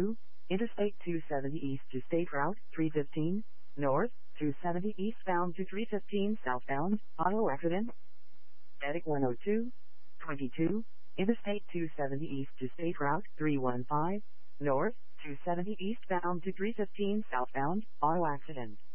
102, Interstate 270 east to State Route 315, north, 270 eastbound to 315 southbound, auto accident. Medic 102, 22, Interstate 270 east to State Route 315, north, 270 eastbound to 315 southbound, auto accident.